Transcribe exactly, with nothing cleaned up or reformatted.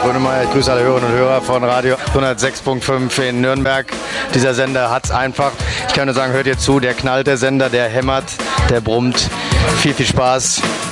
Grönemeyer. Ich grüße alle Hörerinnen und Hörer von Radio hundertsechs Komma fünf in Nürnberg. Dieser Sender hat's einfach. Ich kann nur sagen, hört ihr zu, der knallt, der Sender, der hämmert, der brummt. Viel, viel Spaß.